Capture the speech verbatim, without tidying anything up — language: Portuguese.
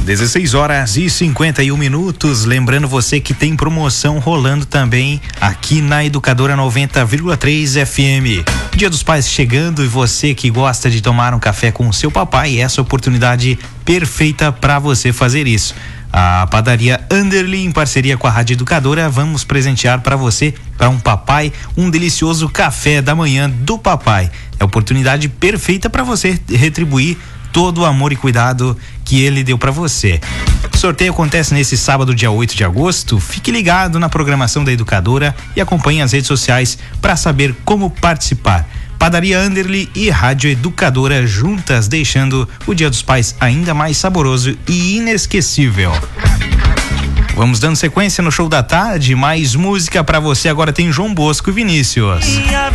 dezesseis horas e cinquenta e um minutos. Lembrando você que tem promoção rolando também aqui na Educadora noventa vírgula três F M. Dia dos Pais chegando e você que gosta de tomar um café com o seu papai, essa oportunidade perfeita para você fazer isso. A padaria Anderly, em parceria com a Rádio Educadora, vamos presentear para você, para um papai, um delicioso café da manhã do papai. É a oportunidade perfeita para você retribuir todo o amor e cuidado que ele deu para você. O sorteio acontece nesse sábado, dia oito de agosto. Fique ligado na programação da Educadora e acompanhe as redes sociais para saber como participar. Padaria Anderly e Rádio Educadora juntas, deixando o Dia dos Pais ainda mais saboroso e inesquecível. Vamos dando sequência no show da tarde, mais música para você. Agora tem João Bosco e Vinícius.